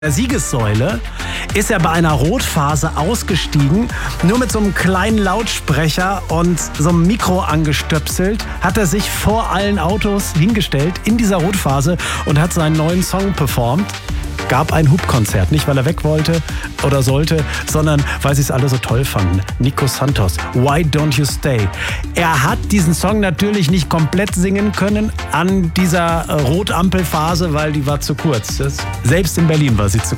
der Siegessäule ist er bei einer Rotphase ausgestiegen, nur mit so einem kleinen Lautsprecher und so einem Mikro angestöpselt, hat er sich vor allen Autos hingestellt in dieser Rotphase und hat seinen neuen Song performt. Gab ein Hupkonzert, nicht weil er weg wollte oder sollte, sondern weil sie es alle so toll fanden. Nico Santos, Why Don't You Stay? Er hat diesen Song natürlich nicht komplett singen können an dieser Rotampelphase, weil die war zu kurz. Selbst in Berlin war sie zu kurz.